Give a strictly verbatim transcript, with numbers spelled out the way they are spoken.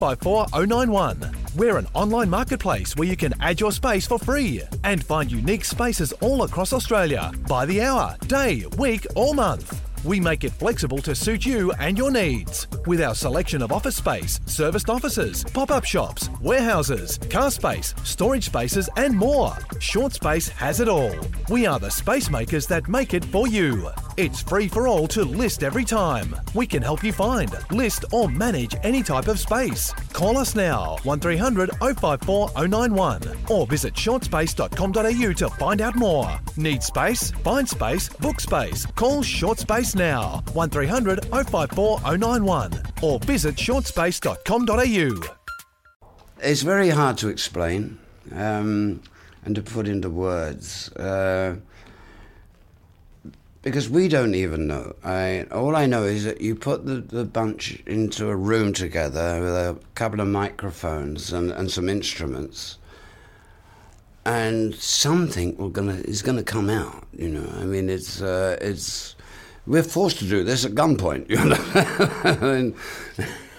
five four oh nine one. We're an online marketplace where you can add your space for free and find unique spaces all across Australia by the hour, day, week or month. We make it flexible to suit you and your needs. With our selection of office space, serviced offices, pop-up shops, warehouses, car space, storage spaces and more, Short Space has it all. We are the space makers that make it for you. It's free for all to list every time. We can help you find, list or manage any type of space. Call us now, one three hundred oh five four oh nine one or visit short space dot com dot a u to find out more. Need space? Find space, book space. Call Short Space now, one three hundred oh five four oh nine one or visit short space dot com dot a u. It's very hard to explain um, and to put into words. Uh, Because we don't even know. I, all I know is that you put the, the bunch into a room together with a couple of microphones and, and some instruments, and something will gonna is gonna come out. You know, I mean, it's uh, it's we're forced to do this at gunpoint. You know, I mean,